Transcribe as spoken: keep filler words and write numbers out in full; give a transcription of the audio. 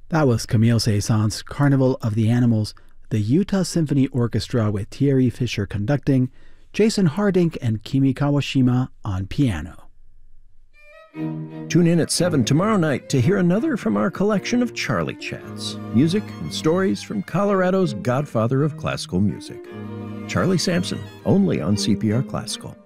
That was Camille Saint-Saëns' Carnival of the Animals, the Utah Symphony Orchestra with Thierry Fischer conducting, Jason Hardink and Kimi Kawashima on piano. Tune in at seven tomorrow night to hear another from our collection of Charlie Chats, music and stories from Colorado's godfather of classical music, Charlie Sampson, only on C P R Classical.